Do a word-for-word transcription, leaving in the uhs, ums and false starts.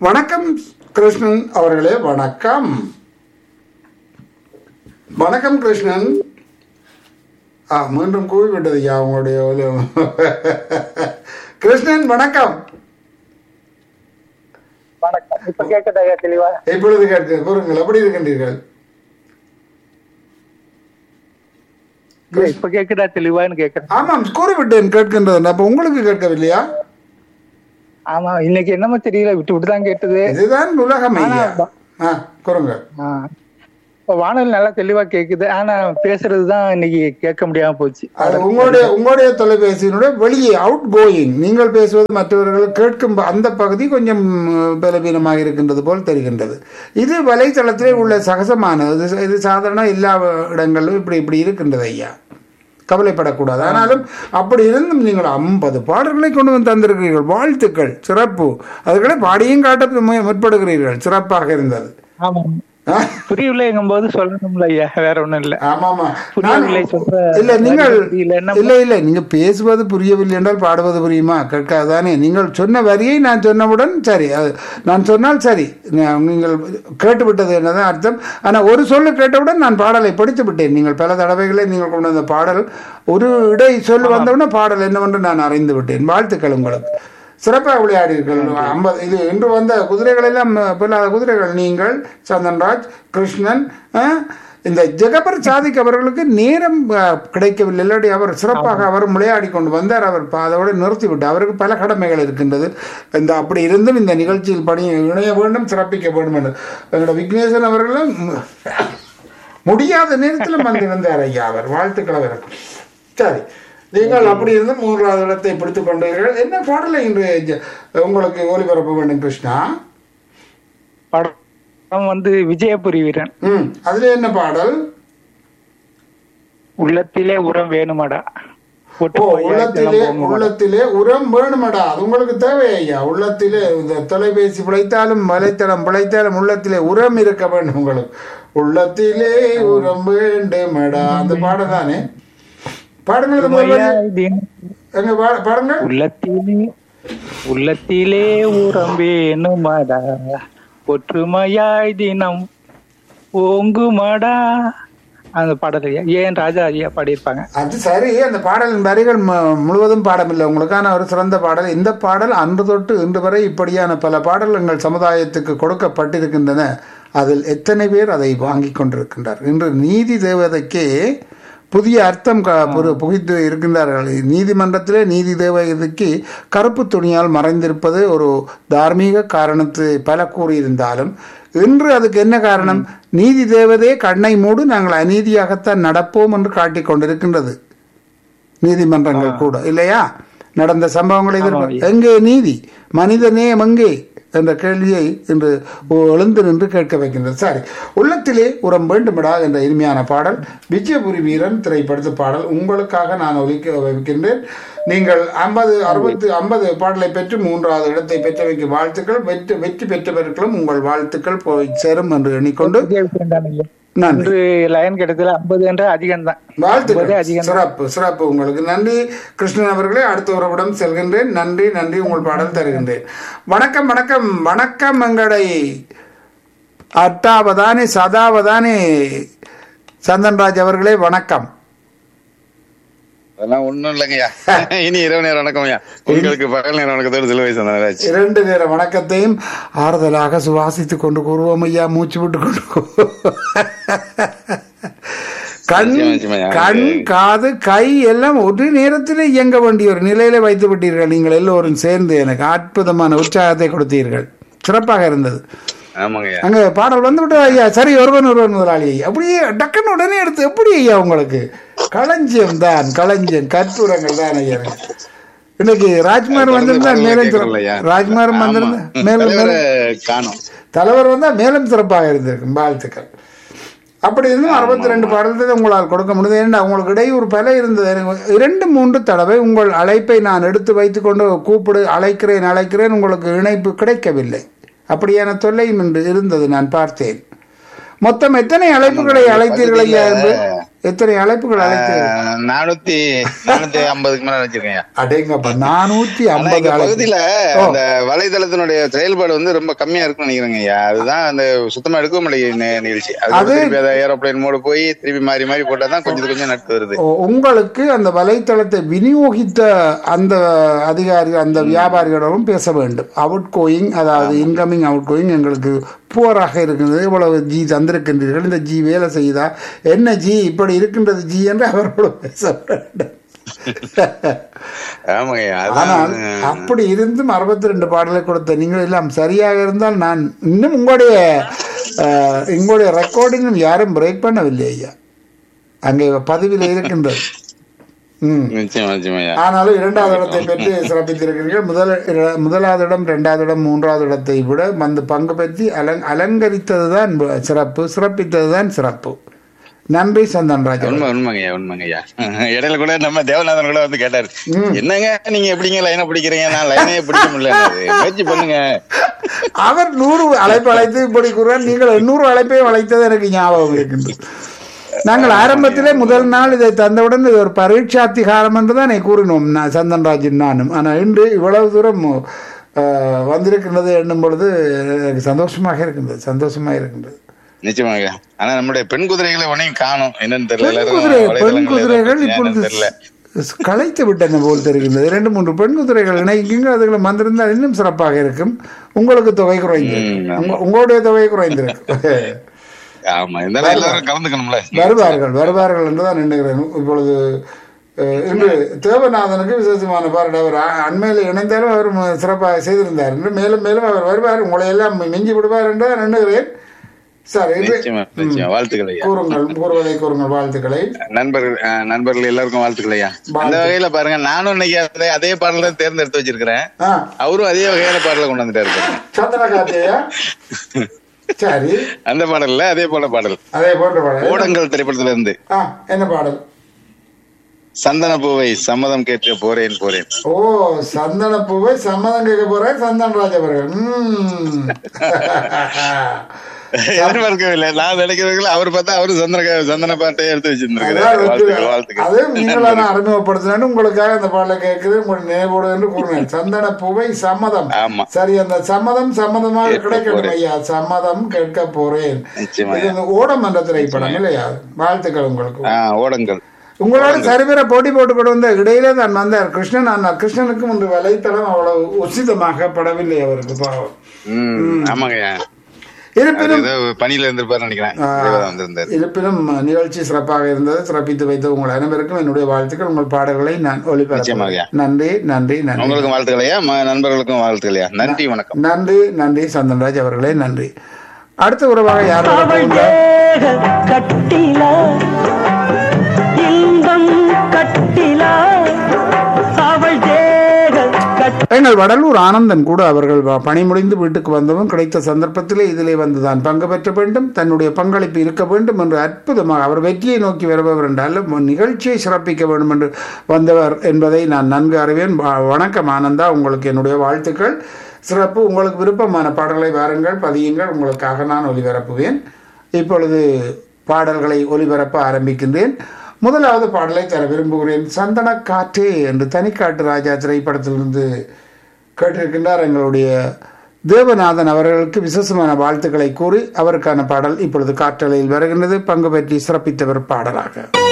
வணக்கம் கிருஷ்ணன் அவர்களே, வணக்கம். வணக்கம் கிருஷ்ணன். ஆ மீண்டும் கூறிவிட்டது ஐயா உங்களுடைய ஒலி- கிருஷ்ணன் வணக்கம். வணக்கம். இப்ப கேக்குதா ஐயா தெளிவா? இப்பொழுது கேட்க கூறுங்கள், எப்படி இருக்கின்றீர்கள்? இல்ல, இப்ப கேக்குதா தெளிவான்னு கேக்குறேன். ஆமாம், கூறிவிட்டேன் கேட்கின்றது. அப்ப உங்களுக்கு கேட்கவில்லையா? ஆமா, இன்னைக்கு என்னமோ தெரியல, விட்டு விட்டு தான் கேட்டது. இதுதான் உலகம் ஐயா. ஆ கூறுங்கள். ஆ. இப்ப வானொலி நல்லா தெளிவா கேக்குது, ஆனா பேசுறதுதான் இன்னைக்கு கேட்க முடியாம போச்சு. அது உங்களுடைய உங்களுடைய தொலைபேசியினுடைய வெளியே அவுட் கோயிங், நீங்கள் பேசுவது மற்றவர்கள் கேட்கும் ப- அந்த பகுதி கொஞ்சம் ம், பலவீனமாக இருக்கின்றது போல் தெரிகின்றது. இது வலைத்தளத்திலே உள்ள சகஜமானது. இது- இது சாதாரண எல்லா இடங்களிலும் இப்படி இப்படி இருக்கின்றது ஐயா, கவலைப்படக்கூடாது. ஆனாலும் அப்படி இருந்தும் நீங்கள் ஐம்பது பாடல்களை கொண்டு வந்து தந்திருக்கிறீர்கள், வாழ்த்துக்கள், சிறப்பு. அதுகளை பாடியும் காட்ட மு- முற்படுகிறீர்கள், சிறப்பாக இருந்தது. ஆமா, ஆ? புரியவில்லைங்கும் போது சொல்லணும்ல ஐயா, வேற ஒண்ணும் இல்ல. ஆமாமா. புரியவில்லை சொல்ற இல்ல நீங்கள் புரியல என்ன இல்ல இல்ல நீங்க பேசுவது புரியவில்லை என்றால் பாடுவது புரியுமா? கேட்காதானே? நீங்கள் சொன்ன வரியை நான் சொன்னவுடன் சரி, அது நான் சொன்னால் சரி, நா- நீங்கள் கேட்டுவிட்டது என்னதான் அர்த்தம். ஆனா ஒரு சொல்லு கேட்டவுடன் நான் பாடலை படித்து விட்டேன். நீங்கள் பல தடவைகளை நீங்கள் கொண்டு வந்த பாடல் ஒரு இடை சொல் வந்தவுடன் பாடல் என்னவென்று நான் அறிந்து விட்டேன். வாழ்த்துக்கள் உங்களுக்கு. சிறப்பாக விளையாடிர்கள். ஐம்பது இது இன்று வந்த குதிரைகள் எல்லாம் பொல்லாத குதிரைகள். நீங்கள், சந்தன்ராஜ், கிருஷ்ணன், ஆ, இந்த ஜெகபர் சாதிக் அவர்களுக்கு நேரம் ஆ, கிடைக்கவில்லை. இல்லாட்டி அவர் சிறப்பாக அவர் விளையாடி கொண்டு வந்தார். அவர் ப- அதோடு நிறுத்திவிட்டார். அவருக்கு பல கடமைகள் இருக்கின்றது. இந்த அப்படி இருந்தும் இந்த நிகழ்ச்சியில் பணி இணைய வேண்டும், சிறப்பிக்க வேண்டும் என்று எங்களோட விக்னேசன் அவர்களும் முடியாத நேரத்தில் வந்திருந்தார் ஐயா அவர். வாழ்த்துக்கள் அவருக்கு. சரி, நீங்கள் அப்படி இருந்து மூன்றாவது இடத்தை பிடித்துக் கொண்டீர்கள். என்ன பாடலை இன்று ஜ- உங்களுக்கு ஒளிபரப்ப வேண்டும் கிருஷ்ணா? படம் வந்து விஜயபுரி வீரன். ம், அதுல என்ன பாடல்? உள்ளத்திலே உரம் வேணுமடா. ஓ, உள்ளத்திலே உள்ளத்திலே உரம் வேணுமடா. அது உங்களுக்கு தேவை ஐயா. உள்ளத்திலே இந்த தொலைபேசி பிழைத்தாலும் வலைத்தளம் பிழைத்தாலும் உள்ளத்திலே உரம் இருக்க வேண்டும் உங்களுக்கு. உள்ளத்திலே உரம் வேண்டுமடா, அந்த பாடல் தானே? பாடுங்கள் முதல் வரி. எங்க பா- பாடுங்கள். உள்ளத்திலே உள்ளத்திலே உரம் வேணுமடா, ஒற்றுமையாய் தினம் ஓங்குமடா. அந்த பாடல் ஐயா ஏன் ராஜா ஐயா பாடியிருப்பாங்க. அது சரி, அந்த பாடலின் வரிகள் மு- முழுவதும் பாடமில்லை, உங்களுக்கான ஒரு சிறந்த பாடல். இந்த பாடல் அன்று தொட்டு இன்று வரை இப்படியான பல பாடல் எங்கள் சமுதாயத்துக்கு கொடுக்கப்பட்டிருக்கின்றன. அதில் எத்தனை பேர் அதை வாங்கி கொண்டிருக்கின்றார்? இன்று நீதி தேவதைக்கே புதிய அர்த்தம் க- புரு- புகுத்து இருக்கின்றார்கள். நீதிமன்றத்திலே நீதி தேவதைக்கு கருப்பு துணியால் மறைந்திருப்பது ஒரு தார்மீக காரணத்தை பல கூறியிருந்தாலும் இன்று அதுக்கு என்ன காரணம்? நீதி தேவதையே கண்ணை மூடு, நாங்கள் அநீதியாகத்தான் நடப்போம் என்று காட்டிக் கொண்டிருக்கின்றது நீதிமன்றங்கள் கூட, இல்லையா? நடந்த சம்பவங்களை எதிர்ப்பு எங்கே நீதி, மனித நேயம் எங்கே என்ற கேள்வியை இன்று எழுந்து நின்று கேட்க வைக்கின்றது. சரி, உள்ளத்திலே உரம் வேண்டுமடா என்ற இனிமையான பாடல் விஜயபுரி வீரன் திரைப்படத்து பாடல் உங்களுக்காக நான் ஒலிக்க வைக்கின்றேன். நீங்கள் ஐம்பது அறுபத்து ஐம்பது பாடலை பெற்று மூன்றாவது இடத்தை பெற்றவைக்கு வாழ்த்துக்கள். வெற்றி வெற்றி பெற்றவர்களும் உங்கள் வாழ்த்துக்கள் போய் சேரும் என்று எண்ணிக்கொண்டு விஜயபுரம் தான் ஐயா. நன்றி. இன்று லைன் கிடைத்தல ஐம்பது என்ற அதிகம் தான். வாழ்த்துக்கள். அதிகம். சிறப்பு சிறப்பு. உங்களுக்கு நன்றி கிருஷ்ணன் அவர்களே. அடுத்த உறவிடம் செல்கின்றேன். நன்றி நன்றி. உங்கள் பாடல் தருகின்றேன். வணக்கம் வணக்கம் வணக்கம். எங்களை அட்டாவதானே சதாவதானே சந்தன்ராஜ் அவர்களே, வணக்கம். அதெல்லாம் ஒண்ணும் இல்லைங்கய்யா. இனி இரவு நேரம் வணக்கம்யா. உங்களுக்கு பகல் நேரம் வணக்கத்தோடு சிலுவை சந்தனராஜ். இரண்டு நேர வணக்கத்தையும் ஆறுதலாக சுவாசித்துக் கொண்டு கூறுவோம் ஐயா, மூச்சு விட்டு கொண்டு கூ- கண் நிச்சயமா, நிச்சயமா. கண் காது கை எல்லாம் ஒரு நேரத்தில் இயங்க வேண்டிய ஒரு நிலையில வைத்து விட்டீர்கள். நீங்கள் எல்லோரும் சேர்ந்து எனக்கு அற்புதமான உற்சாகத்தை கொடுத்தீர்கள். சிறப்பாக இருந்தது. ஆமாங்கய்யா. அங்க பாடல் வந்து விட்டு ஐயா சரி ஒருவன் ஒருவன் முதலாளி ஐயா அப்படியே டக்குன்னு உடனே எடுத்து எப்படி ஐயா உங்களுக்கு களஞ்சியம் தான், களஞ்சியம் கற்பூரங்கள் தான் ஐயா. இன்னைக்கு ராஜ்குமார் வந்திருந்தா மேலும் சிறப்பு. ராஜ்குமார் வந்திருந்தா மேலும் மேலும் காணும். தலைவர் வந்தா மேலும் சிறப்பாக இருந்திருக்கும். வாழ்த்துக்கள். அப்படி இருந்தும் அறுபத்தி ரெண்டு பாடல்கள் உங்களால் கொடுக்க முடியுது. ஏன்னா உங்களுக்கு இடையூறு பல இருந்தது. எனக்கு இரண்டு மூன்று தடவை உங்கள் அழைப்பை நான் எடுத்து வைத்துக் கொண்டு கூப்பிடு அழைக்கிறேன் அழைக்கிறேன் உங்களுக்கு இணைப்பு கிடைக்கவில்லை. அப்படியான தொல்லையும் இன்று இருந்தது, நான் பார்த்தேன். மொத்தம் எத்தனை அழைப்புகளை அழைத்தீர்கள் ஐயா என்று எத்தனை அழைப்புகள் அழைத்து? ஆஹ், நானூத்தி நானூத்தி ஐம்பதுக்கு மேல வச்சிருக்கேன். அடேங்கப்பா, நானூத்தி ஐம்பது பகுதியில அந்த வலைதளத்தினுடைய செயல்பாடு வந்து ரொம்ப கம்மியா இருக்குன்னு நினைக்கிறேங்க ஐயா. அதுதான் அந்த சுத்தமா எடுக்க முடியல நிகழ்ச்சி. அது ஏரோப்ளைன் மோடு போய் திருப்பி மாறி மாறி போட்டாதான் கொஞ்சம் கொஞ்சம் நட்டு வருது. உங்களுக்கு அந்த வலைத்தளத்தை விநியோகித்த அந்த அதிகாரி அந்த வியாபாரிகளிடம் பேச வேண்டும். அவுட் கோயிங், அதாவது இன்கமிங் அவுட் கோயிங் எங்களுக்கு புவராக இருக்கின்றது, இவ்வளவு ஜி தந்திருக்கின்றீர்கள், இந்த ஜி வேலை செய்தா என்ன ஜி இப்படி இருக்கின்றது ஜி என்று அவர்களோடு பேச வேண்டும். ஆனால் அப்படி இருந்தும் அறுபத்தி ரெண்டு பாடலை கொடுத்த நீங்கள் எல்லாம் சரியாக இருந்தால் நான் இன்னும் உங்களுடைய உங்களுடைய ரெக்கார்டிங்கும் யாரும் பிரேக் பண்ணவில்லை ஐயா, அங்கே பதிவில் இருக்கின்றது. ஆனாலும் இரண்டாவது இடத்தை பெற்று சிறப்பித்திருக்கிறீர்கள். முதல் முதலாவது இடம், இரண்டாவது இடம், மூன்றாவது இடத்தை விட வந்து பங்கு பெற்றி அலங் அலங்கரித்ததுதான் சிறப்பு, சிறப்பித்ததுதான் சிறப்பு. நன்றி சந்தன்ராஜ். உண்மை உண்மைங்கய்யா உண்மைங்கய்யா. இடையில கூட நம்ம தேவநாதன் கூட வந்து கேட்டாரு, என்னங்க நீங்க எப்படிங்க லைனை பிடிக்கிறீங்க, நான் லைனே பிடிக்க முடியல, முயற்சி பண்ணுங்க. அவர் நூறு அழைப்பு அழைத்து இப்படி கூறுவார், நீங்கள் எண்ணூறு அழைப்பையும் அழைத்தது எனக்கு ஞாபகம் இருக்கின்றது. நாங்கள் ஆரம்பத்திலே முதல் நாள் இதை தந்தவுடன் இது ஒரு பரீட்சாத்திகாரம் என்று தான் கூறினோம் சந்தன்ராஜன் நானும். ஆனால் இன்று இவ்வளவு தூரம் வந்திருக்கின்றது எண்ணும் பொழுது எனக்கு சந்தோஷமாக இருக்கின்றது, சந்தோஷமாக இருக்கின்றது. நிச்சயமாக. ஆனா நம்முடைய பெண் குதிரைகளை உடனே காணும், என்னன்னு தெரியல. பெண் குதிரைகள் இப்பொழுது களைத்து விட்டன போல் தெரிகின்றது. இரண்டு மூன்று பெண் குதிரைகள் இணைக்குங்க, அதுகளை வந்திருந்தால் இன்னும் சிறப்பாக இருக்கும். உங்களுக்கு தொகை குறைந்திருக்கு, உங்களுடைய தொகை குறைந்திருக்கு. வருவார்கள் வருவார்கள் என்றுதான் எண்ணுகிறேன். இப்பொழுது இன்று தேவநாதனுக்கு விசேஷமான பாராட்டு. அவர் அண்மையில் இணைந்தாலும் அவர் சிறப்பாக செய்திருந்தார் என்று மேலும் மேலும் அவர் வருவார், உங்களை எல்லாம் மிஞ்சி விடுவார் என்று தான் எண்ணுகிறேன். சார் வாழ்த்துக்களை கூறுங்கள், கூறுவதை கூறுங்கள், வாழ்த்துக்களை. நண்பர்கள் நண்பர்கள் எல்லாருக்கும் வாழ்த்துக்களையா. அந்த வகையில பாருங்க, நானும் இன்னைக்கு அதே பாடல தான் தேர்ந்தெடுத்து வச்சிருக்கிறேன், அவரும் அதே வகையான பாடல கொண்டு வந்துட்டாரு. சந்திர கார்த்தியா சரி, அந்த பாடல்ல அதே போல பாடல், அதே போன்ற பாடல் ஓடங்கள் திரைப்படத்துல இருந்து. என்ன பாடல்? சந்தன பூவை சம்மதம் கேட்க போறேன் போறேன். ஓ, சந்தன பூவை சம்மதம் கேட்க போறேன் சந்தன்ராஜ் அவர்கள். எதிர்பார்க்கவில்லை, நான் நினைக்கிறீங்களா அவர் பார்த்தா அவரு சந்தன சந்தன பாட்டை எடுத்து வச்சிருந்தாரு. அதையும் நீங்களான அறிமுகப்படுத்தினு உங்களுக்காக அந்த பாடலை கேட்குது, உங்களுடைய நினைவோடு என்று கூறினேன். சந்தன பூவை சம்மதம். ஆமா சரி, அந்த சம்மதம் சம்மதமாக கிடைக்கணும் ஐயா, சம்மதம் கேட்க போறேன். ஓடம் என்ற திரைப்படம் இல்லையா? வாழ்த்துக்கள் உங்களுக்கு. ஓடங்கள் உங்களோட சரிவர போட்டி போட்டு கொண்டு வந்த இடையிலே தான் வந்தார் கிருஷ்ணன். ஆனால் கிருஷ்ணனுக்கு முன்பு வலைத்தளம் அவ்வளவு உசிதமாக படவில்லை அவருக்கு, பாவம். ஆமாங்கய்யா. இருப்பினும் பணியில இருந்திருப்பாரு நினைக்கிறேன். இருப்பினும் நிகழ்ச்சி சிறப்பாக இருந்தது. சிறப்பித்து வைத்த உங்கள் அனைவருக்கும் என்னுடைய வாழ்த்துக்கள். உங்கள் பாடல்களை நான் ஒளிபரப்புகிறேன். நன்றி நன்றி நன்றி. உங்களுக்கு வாழ்த்துக்களையா, நண்பர்களுக்கும் வாழ்த்துக்களையா. நன்றி, வணக்கம். நன்றி நன்றி சந்தன்ராஜ் அவர்களே, நன்றி. அடுத்த உறவாக யார்? எங்கள் வடலூர் ஆனந்தன் கூட அவர்கள் பணி முடிந்து வீட்டுக்கு வந்தவன் கிடைத்த சந்தர்ப்பத்திலே இதிலே வந்துதான் பங்கு பெற்ற வேண்டும், தன்னுடைய பங்களிப்பு இருக்க வேண்டும் என்று அற்புதமாக அவர் வெற்றியை நோக்கி வருபவர் என்றால் நிகழ்ச்சியை சிறப்பிக்க வேண்டும் என்று வந்தவர் என்பதை நான் நன்கு அறிவேன். வணக்கம் ஆனந்தா, உங்களுக்கு என்னுடைய வாழ்த்துக்கள். சிறப்பு. உங்களுக்கு விருப்பமான பாடல்களை வாருங்கள், பதியுங்கள், உங்களுக்காக நான் ஒலிபரப்புவேன். இப்பொழுது பாடல்களை ஒலிபரப்ப ஆரம்பிக்கின்றேன். முதலாவது பாடலை தர விரும்புகிறேன். சந்தன காற்றே என்று தனிக்காட்டு ராஜா திரைப்படத்திலிருந்து கேட்டிருக்கின்றார் எங்களுடைய தேவநாதன் அவர்களுக்கு விசேஷமான வாழ்த்துக்களை கூறி அவருக்கான பாடல் இப்பொழுது காற்றலையில் வருகின்றது. பங்கு பெற்றி சிறப்பித்தவர் பாடலாக.